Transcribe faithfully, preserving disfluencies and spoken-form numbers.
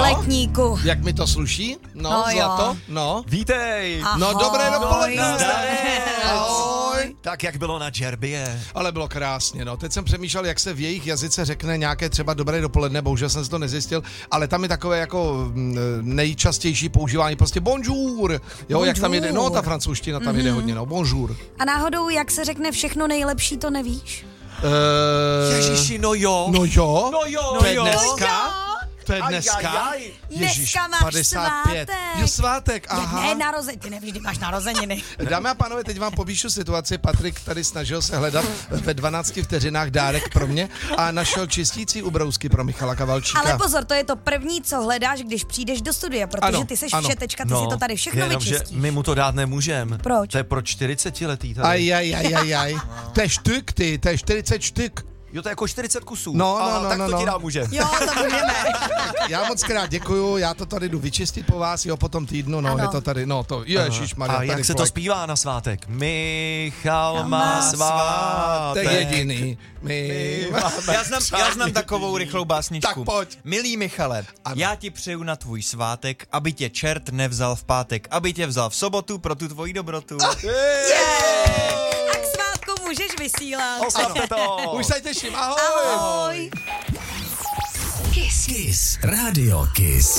Paletníku. Jak mi to sluší? No, No zlato? jo. No. Vítej. Ahoj. No, dobré dopoledne. Zdar. Ahoj. Tak jak bylo na džerbě? Ale bylo krásně, no. Teď jsem přemýšlel, jak se v jejich jazyce řekne nějaké třeba dobré dopoledne, bohužel jsem si to nezjistil, ale tam je takové jako mm, nejčastější používání, prostě bonjour. Jo, bonjour. Jak tam jede, no ta francouzština tam mm-hmm. jede hodně, no, bonjour. A náhodou, jak se řekne všechno nejlepší, to nevíš? Uh, Ježiši, no jo. No jo. No jo. To je No jo. dneska? To je Aj, dneska? aj, aj. Ježiš, Dneska máš padesát pět. svátek. Jo, svátek, aha. Ne, narozeniny, ty nevíš, kdy máš narozeniny. Dámy a pánové, teď vám popíšu situaci. Patrik tady snažil se hledat ve dvanácti vteřinách dárek pro mě a našel čistící ubrousky pro Michala Kavalčíka. Ale pozor, to je to první, co hledáš, když přijdeš do studia, protože Ano, ty seš ano. všetečka, ty si to tady všechno jenom, že vyčistíš. my mu to dát nemůžeme. Proč? To je pro čtyřicetiletý tady. Aj, aj, aj, aj, aj. To je štyk, ty, to je čtyřicet štyk. Jo, to je jako čtyřicet kusů. No, no, Aha, no, tak no, to no. ti dám můžem. Jo, to můžeme. Já moc krát děkuju, já to tady jdu vyčistit po vás, jo, po tom týdnu, no, Ano. je to tady, no, to, ježišmarja. A jak tady se to plak. zpívá na svátek? Michal Má má To svátek. je jediný. My Já znám, já znám takovou rychlou básničku. Tak pojď. Milý Michale, Ano. já ti přeju na tvůj svátek, aby tě čert nevzal v pátek, aby tě vzal v sobotu pro tu tvoji dobrotu. A k svátku můžeš vysílat. Oslavte to. Už se těším, ahoj. Ahoj. Kiss. Kiss. Radio Kiss.